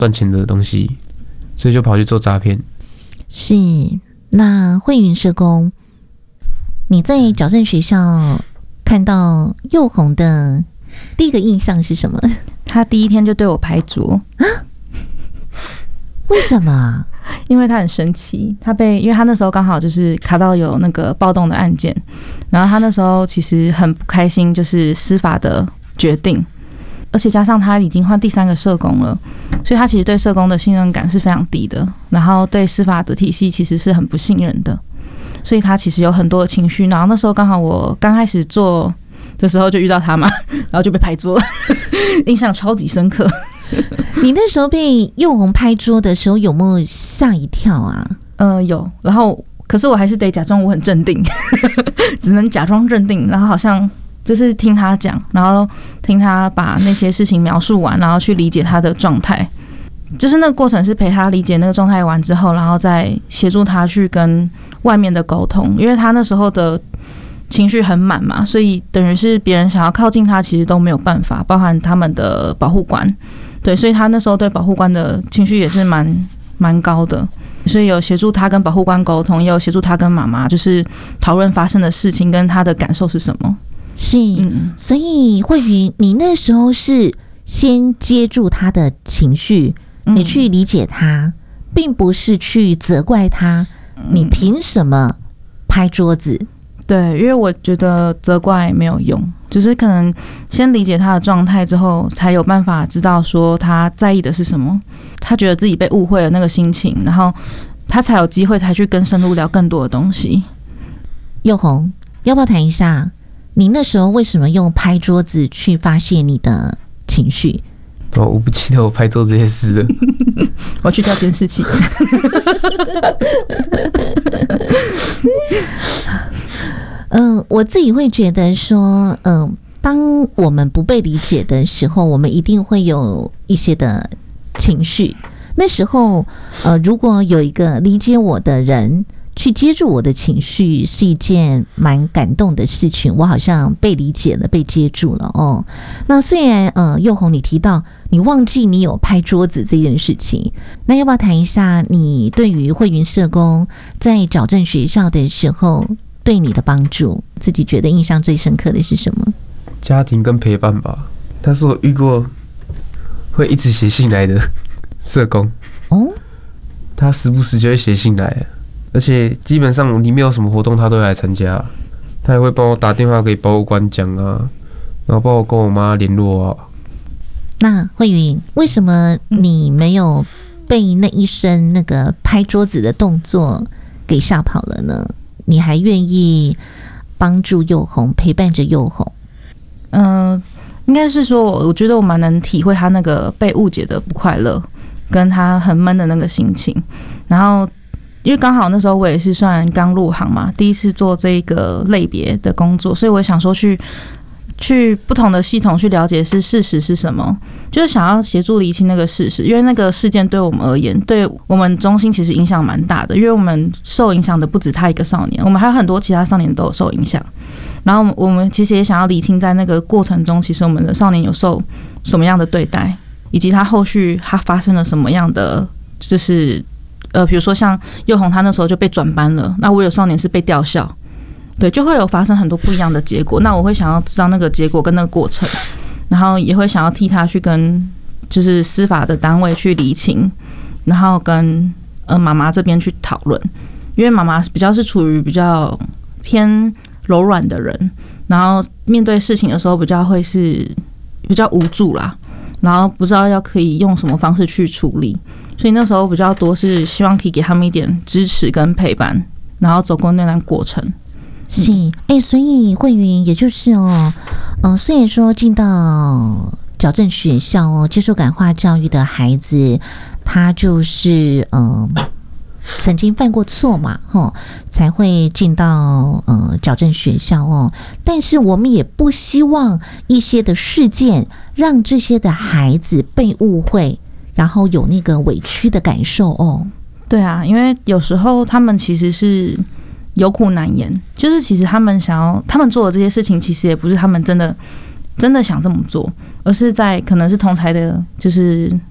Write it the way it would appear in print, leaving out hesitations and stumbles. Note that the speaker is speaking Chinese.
赚钱的东西，所以就跑去做诈骗。 是，那慧云社工，你在矫正学校看到佑宏的第一个印象是什么？ 他第一天就对我拍桌啊？ 为什么？ 因为他很生气，因为他那时候刚好就是卡到有那个暴动的案件，然后他那时候其实很不开心，就是司法的决定，而且加上他已经换第3个社工了，所以他其实对社工的信任感是非常低的，然后对司法的体系其实是很不信任的，所以他其实有很多的情绪。然后那时候刚好我刚开始做的时候就遇到他嘛，然后就被拍桌，印象超级深刻。 你那时候被佑宏拍桌的时候，有没有吓一跳啊？ 有，然后可是我还是得假装我很镇定，只能假装镇定，然后好像就是听他讲，然后听他把那些事情描述完，然后去理解他的状态。就是那个过程是陪他理解那个状态完之后，然后再协助他去跟外面的沟通，因为他那时候的情绪很满嘛，所以等于是别人想要靠近他，其实都没有办法，包含他们的保护官。对，所以他那时候对保护官的情绪也是蛮高的，所以有协助他跟保护官沟通，也有协助他跟妈妈就是讨论发生的事情跟他的感受是什么。 是，所以慧云，你那时候是先接住他的情绪，你去理解他，并不是去责怪他，你凭什么拍桌子？ 对，因为我觉得责怪没有用，只是可能先理解他的状态之后，才有办法知道说他在意的是什么，他觉得自己被误会了那个心情，然后他才有机会才去更深入聊更多的东西。 佑宏，要不要谈一下你那时候为什么用拍桌子去发泄你的情绪？ 我不记得我拍桌这些事了。 我要去调监视器。 我自己会觉得说，当我们不被理解的时候，我们一定会有一些的情绪。那时候，如果有一个理解我的人去接住我的情绪，是一件蛮感动的事情。我好像被理解了，被接住了哦。那虽然佑宏你提到你忘记你有拍桌子这件事情，那要不要谈一下你对于慧云社工在矫正学校的时候对你的帮助，自己觉得印象最深刻的是什么？ 家庭跟陪伴吧。但是我遇过会一直写信来的社工哦，他时不时就会写信来，而且基本上里面有什么活动他都会来参加，他也会帮我打电话给保护官讲啊，然后帮我跟我妈联络啊。 那慧云，为什么你没有被那一声那个拍桌子的动作给吓跑了呢？你还愿意帮助佑宏，陪伴着佑宏？ 应该是说，我觉得我蛮能体会他那个被误解的不快乐，跟他很闷的那个心情。然后，因为刚好那时候我也是算刚入行嘛，第一次做这个类别的工作，所以我想说去不同的系统去了解是事实是什么，就是想要协助厘清那个事实，因为那个事件对我们而言，对我们中心其实影响蛮大的，因为我们受影响的不止他一个少年，我们还有很多其他少年都有受影响。然后我们其实也想要厘清，在那个过程中，其实我们的少年有受什么样的对待，以及他后续他发生了什么样的，就是比如说像佑宏他那时候就被转班了，那我有少年是被调校。对，就会有发生很多不一样的结果。那我会想要知道那个结果跟那个过程，然后也会想要替他去跟就是司法的单位去厘清，然后跟妈妈这边去讨论，因为妈妈比较是处于比较偏柔软的人，然后面对事情的时候比较会是比较无助啦，然后不知道要可以用什么方式去处理，所以那时候比较多是希望可以给他们一点支持跟陪伴，然后走过那段过程。 是，所以慧云也就是虽然说进到矫正学校接受感化教育的孩子，他就是曾经犯过错嘛，才会进到矫正学校但是我们也不希望一些的事件让这些的孩子被误会，然后有那个委屈的感受对啊，因为有时候他们其实是有苦难言，就是其实他们做的这些事情，其实也不是他们真的想这么做，而是在可能是同侪的，就是